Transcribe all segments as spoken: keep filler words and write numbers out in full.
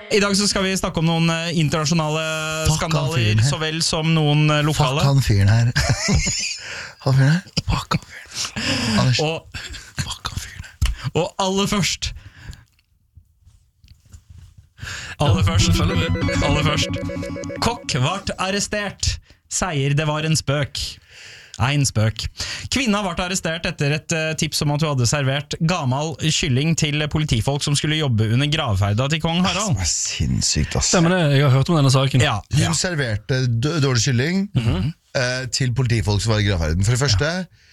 I dag så skal vi snakke om noen internasjonale Fuck skandaler, så vel som noen lokale. Fuck han fyren her. Han fyren her. Fuck han fyren. Anders. Og, Fuck han fyren her. Og aller først Aller først Aller først Kokk vart arrestert. Seier, det var en spøk. En spøk. Kvinna ble arrestert etter et tips om at hun hadde servert gammel kylling til politifolk som skulle jobbe under gravferda til kong Harald. Det er sinnssykt, ass. Stemmer det, jeg har hørt om denne saken. Ja, Hun ja. serverte dårlig kylling mm-hmm. eh, til politifolk som var i gravferden. For det første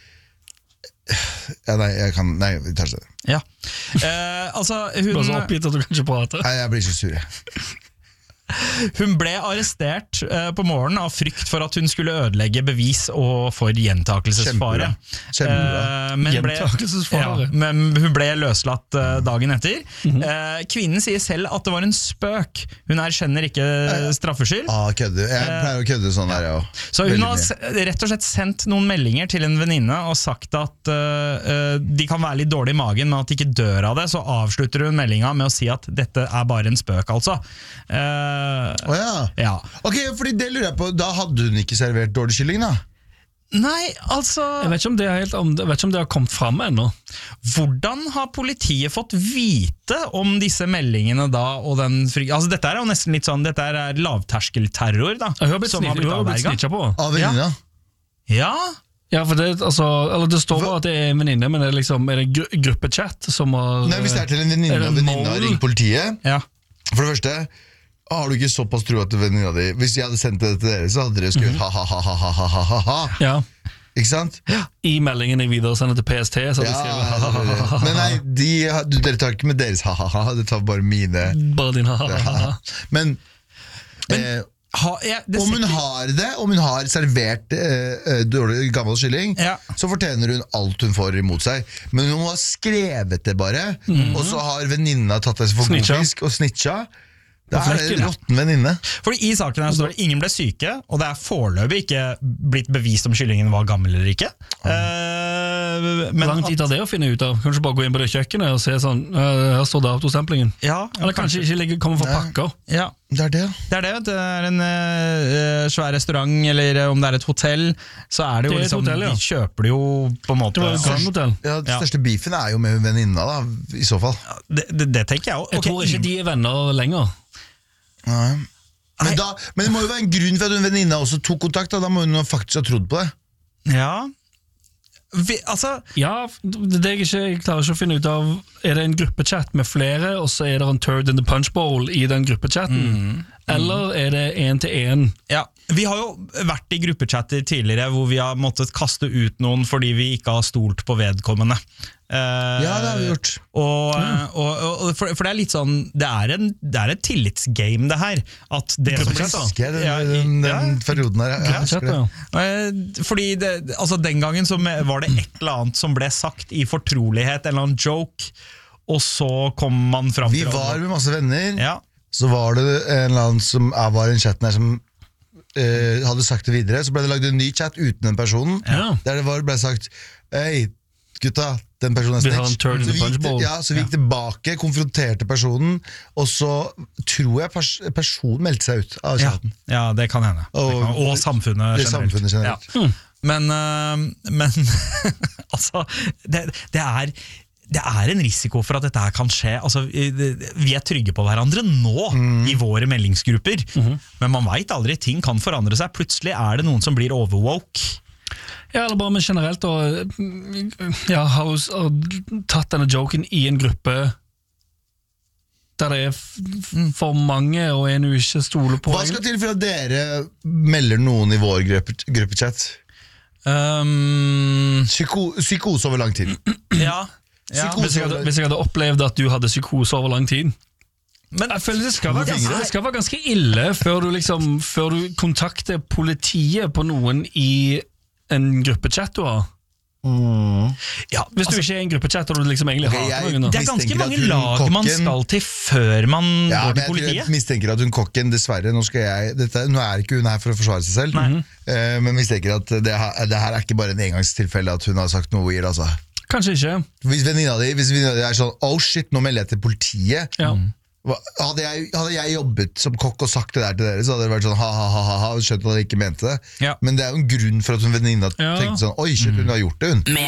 ja, Nei, jeg kan Nei, vi tar det. Ja. Eh, altså, hun Du er så oppgitt at du kan ikke prate. Nei, jeg blir så sur, jeg. Hun ble arrestert uh, på morgenen av frykt for at hun skulle ødelegge bevis og for gjentakelsesfare. Kjempebra. Uh, men, ble, Gjentakelsesfare. ja, men hun ble løslatt uh, dagen etter. Mm-hmm. uh, Kvinnen sier selv at det var en spøk. Hun erkjenner ikke straffskyld. Ah, kødde. Jeg pleier å kødde sånn der, ja. Så hun har se- rett og slett sendt noen meldinger til en venninne og sagt at uh, uh, de kan være litt dårlig i magen, men at de ikke dør av det. Så avslutter hun meldinga med å si at dette er bare en spøk, altså. Uh, Å oh, ja. ja. Ok, fordi det lurer jeg på. Da hadde hun ikke servert dårlig kylling, da? Nei, altså Jeg vet ikke om det, er helt, om, jeg vet ikke om det har kommet frem ennå. Hvordan har politiet fått vite om disse meldingene da? Og den fry... altså, dette er jo nesten litt sånn, dette er lavterskelterror da. Jeg har blitt, som snitt, har blitt hun har blitt avverget. snitcha på. Av venninna? Ja. Ja, for det, altså, eller det står bare at det er en venninne, men det er, liksom, er det gru gruppechat som har... Nei, hvis det er til en venninne er det og venninna mål? har ringt politiet. Ja. For det første, har du ikke såpass tro at venninna di hvis jeg hadde sendt det til dere, så hadde dere skrevet ha-ha-ha-ha-ha-ha-ha. Ja. Ikke sant? I meldingen jeg videre sender til P S T, så hadde Ja, jeg ja, skrevet ha-ha-ha-ha. men nei, de, du, dere tar ikke med deres ha-ha-ha, dere tar bare mine. Bare din ha-ha-ha. Men, eh, Ha, ja, det om hun sitter- har det, om hun har servert eh, dårlig gammel kylling, Ja. så fortjener hun alt hun får imot seg. Men hun har skrevet det bare, og så har venninna tatt det for god Snitcha. fisk og snitcha. Det På er flekken, en ja. råtten venninne. Fordi i saken her står det ingen ble syke, og det er foreløpig ikke blitt bevist om kyllingen var gammel eller ikke. Eh, Hvor men lang tid tar det å finne ut av? Kanskje bare gå inn på det kjøkkenet og se sånn, øh, her står datostemplingen. ja, Eller kanskje ikke ligge, komme fra Ja. pakker. ja. Det er det. Det er det, vet du. Det er en uh, svær restaurant, eller om det er et hotell, så er det jo Det er et liksom, hotell, ja. de kjøper det jo på en måte. Det var jo Grand Hotel. Ja, Den Ja. største beefen er jo med venninna, da, i så fall. Det, det, det tenker jeg også. Jeg tror ikke de er venner lenger. Nei. Men, Nei. da, men det må jo være en grunn for at hun venninna også tok kontakt. Da, da må hun jo faktisk ha trodd på det. Ja. Vi, altså, Ja, det er jeg ikke, jeg klarer ikke å finne ut av. Er det en gruppechat med flere, og så er det en turd in the punch bowl i den gruppechatten? Eller er det en til en? ja. Vi har jo vært i gruppechatter tidligere hvor vi har måttet kaste ut noen fordi vi ikke har stolt på vedkommende. Eh, Ja, det har vi gjort. Og, og, og, for, for det er litt sånn, det er, en, det er et tillitsgame det her. At det som ble Jeg sagt husker den, Ja, i- den, den ja. perioden her. Ja, jeg husker Chat, det. ja. Eh, Fordi det, altså den gangen så me- var det et eller annet som ble sagt i fortrolighet, en eller annen joke, og så kom man fram Vi til var med masse venner. ja. Så var det en eller annen som er- var i en chatten her som eh, hadde sagt det videre. Så ble det lagd en ny chat uten den personen. Ja. Der det var, ble sagt Hei, gutta, den personen er Vi har en snitch. turd in Så the vi punch gikk, bowl. ja, så vi gikk tilbake, konfronterte personen, og så tror jeg pers personen meldte seg ut av Ja, chatten. ja, det kan hende. Det Og- kan, og samfunnet Det generelt. samfunnet generelt. Ja. Men, øh, men altså, det, det, er, det er en risiko for at dette her kan skje. Altså, vi er trygge på hverandre nå i våre meldingsgrupper, men man vet aldri, ting kan forandre seg. Plutselig er det noen som blir overwoke. Ja, eller bare med generelt å ja, ha ha tatt denne joken i en gruppe der det er f f for mange, og en du ikke stoler på. Hva skal til for at dere melder noen i vår gruppe, gruppechat? Um, Psyko psykose over lang tid. ja, ja. Psyko- Hvis jeg, hadde, hvis jeg hadde opplevd at du hadde psykose over lang tid. Men Jeg føler det skal, være Hvor ganske, fingre? det skal være ganske ille før du, liksom, før du kontakter politiet på noen i en gruppechat du har. ja, Hvis du altså, ikke er i en gruppechat og du liksom egentlig Ok, hater jeg- noen. da. det er ganske mistenker at mange hun lag man kokken- skal til før man Ja, går men til jeg, tror jeg politiet. mistenker at hun kokken, dessverre, nå, skal jeg, dette, nå er ikke hun her for å forsvare seg selv, eh, men mistenker at det her, det her er ikke bare en engangstilfelle at hun har sagt noe weird. Altså. Kanskje ikke. Hvis venninna di, hvis venninna di er sånn oh shit, nå melder jeg til politiet, Ja. Hadde jeg, hadde jeg jobbet som kokk og sagt det der til dere, så hadde det vært sånn ha-ha-ha, skjønt at jeg ikke mente det. Ja. Men det er jo en grunn for at hun venninna Ja. tenkte sånn oi, shit, hun har gjort det, hun.